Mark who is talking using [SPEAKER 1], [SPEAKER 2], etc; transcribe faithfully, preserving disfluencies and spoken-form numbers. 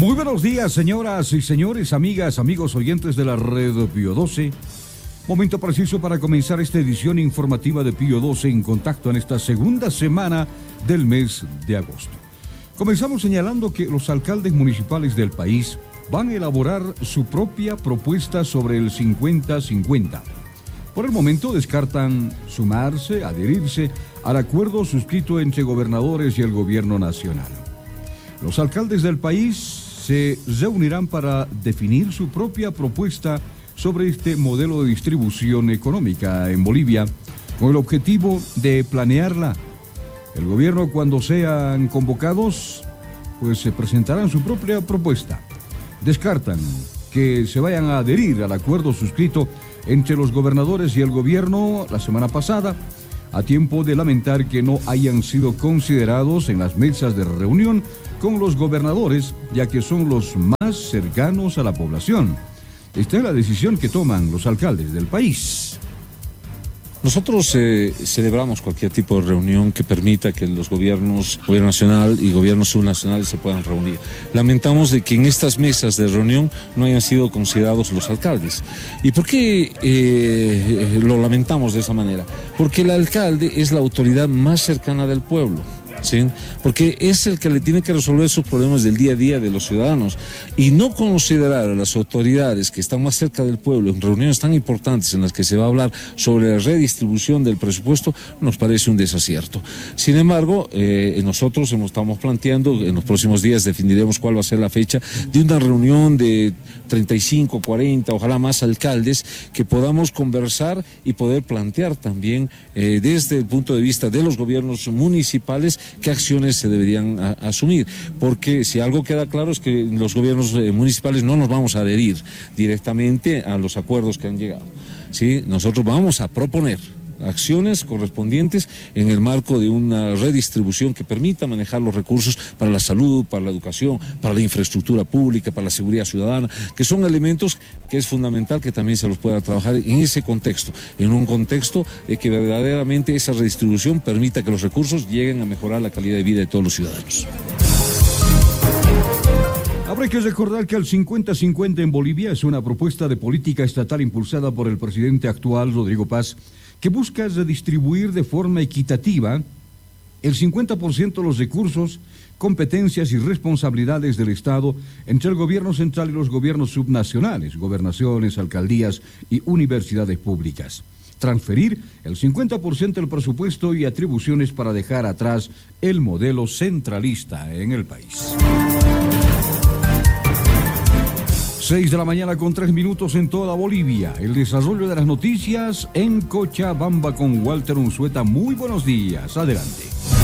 [SPEAKER 1] Muy buenos días, señoras y señores, amigas, amigos oyentes de la red Pío doce. Momento preciso para comenzar esta edición informativa de Pío doce en contacto en esta segunda semana del mes de agosto. Comenzamos señalando que los alcaldes municipales del país van a elaborar su propia propuesta sobre el cincuenta cincuenta. Por el momento descartan sumarse, adherirse al acuerdo suscrito entre gobernadores y el gobierno nacional. Los alcaldes del país se reunirán para definir su propia propuesta sobre este modelo de distribución económica en Bolivia, con el objetivo de planearla. El gobierno, cuando sean convocados, pues se presentarán su propia propuesta. Descartan que se vayan a adherir al acuerdo suscrito entre los gobernadores y el gobierno la semana pasada, a tiempo de lamentar que no hayan sido considerados en las mesas de reunión con los gobernadores, ya que son los más cercanos a la población. Esta es la decisión que toman los alcaldes del país.
[SPEAKER 2] Nosotros eh, celebramos cualquier tipo de reunión que permita que los gobiernos, gobierno nacional y gobiernos subnacionales se puedan reunir. Lamentamos de que en estas mesas de reunión no hayan sido considerados los alcaldes. ¿Y por qué eh, lo lamentamos de esa manera? Porque el alcalde es la autoridad más cercana del pueblo. ¿Sí? Porque es el que le tiene que resolver sus problemas del día a día de los ciudadanos, y no considerar a las autoridades que están más cerca del pueblo en reuniones tan importantes en las que se va a hablar sobre la redistribución del presupuesto nos parece un desacierto. Sin embargo, eh, nosotros estamos planteando, en los próximos días definiremos cuál va a ser la fecha de una reunión de treinta y cinco, cuarenta, ojalá más alcaldes, que podamos conversar y poder plantear también eh, desde el punto de vista de los gobiernos municipales qué acciones se deberían a, asumir, porque si algo queda claro es que los gobiernos eh, municipales no nos vamos a adherir directamente a los acuerdos que han llegado, ¿sí? Nosotros vamos a proponer acciones correspondientes en el marco de una redistribución que permita manejar los recursos para la salud, para la educación, para la infraestructura pública, para la seguridad ciudadana, que son elementos que es fundamental que también se los pueda trabajar en ese contexto, en un contexto de que verdaderamente esa redistribución permita que los recursos lleguen a mejorar la calidad de vida de todos los ciudadanos.
[SPEAKER 1] Habrá que recordar que el cincuenta cincuenta en Bolivia es una propuesta de política estatal impulsada por el presidente actual, Rodrigo Paz, que busca redistribuir de forma equitativa el cincuenta por ciento de los recursos, competencias y responsabilidades del Estado entre el gobierno central y los gobiernos subnacionales, gobernaciones, alcaldías y universidades públicas. Transferir el cincuenta por ciento del presupuesto y atribuciones para dejar atrás el modelo centralista en el país. seis de la mañana con tres minutos en toda Bolivia. El desarrollo de las noticias en Cochabamba con Walter Unzueta. Muy buenos días. Adelante.